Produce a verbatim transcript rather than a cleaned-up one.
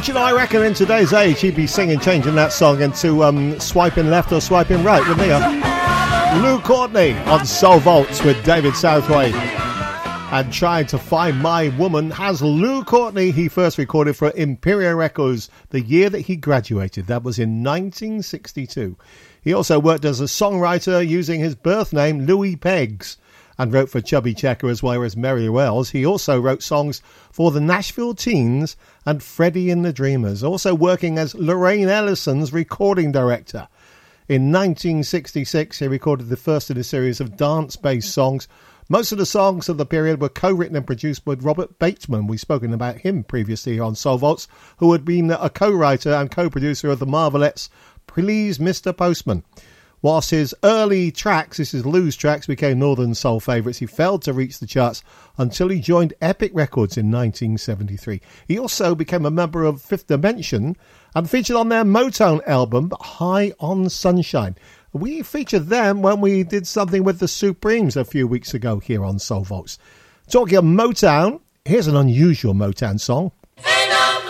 Imagine, I reckon, in today's age, he'd be singing, changing that song into um, swiping left or swiping right, wouldn't he? Uh, Lou Courtney on Soul Vaults with David Southway. And Trying to Find My Woman has Lou Courtney. He first recorded for Imperial Records the year that he graduated. That was in nineteen sixty-two. He also worked as a songwriter using his birth name, Louis Peggs, and wrote for Chubby Checker as well as Mary Wells. He also wrote songs for the Nashville Teens and Freddie and the Dreamers, also working as Lorraine Ellison's recording director. In nineteen sixty-six, he recorded the first in a series of dance-based songs. Most of the songs of the period were co-written and produced by Robert Bateman. We've spoken about him previously on Soul Vaults, who had been a co-writer and co-producer of the Marvelettes' Please Mister Postman. Whilst his early tracks, this is Lou's tracks, became Northern Soul favourites, he failed to reach the charts until he joined Epic Records in nineteen seventy-three. He also became a member of Fifth Dimension and featured on their Motown album, High on Sunshine. We featured them when we did something with the Supremes a few weeks ago here on Soul Vaults. Talking of Motown, here's an unusual Motown song.